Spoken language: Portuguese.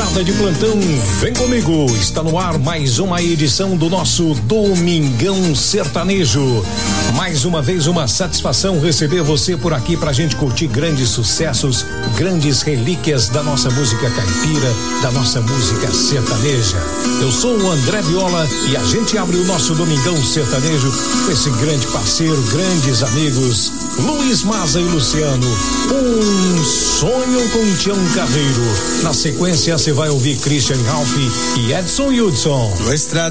Moçada de plantão, vem comigo, está no ar mais uma edição do nosso Domingão Sertanejo. Mais uma vez uma satisfação receber você por aqui pra gente curtir grandes sucessos, grandes relíquias da nossa música caipira, da nossa música sertaneja. Eu sou o André Viola e a gente abre o nosso Domingão Sertanejo com esse grande parceiro, grandes amigos, Luiz Maza e Luciano, Um Sonho com Tião Carreiro. Na sequência você vai ouvir Christian Ralph e Edson Hudson.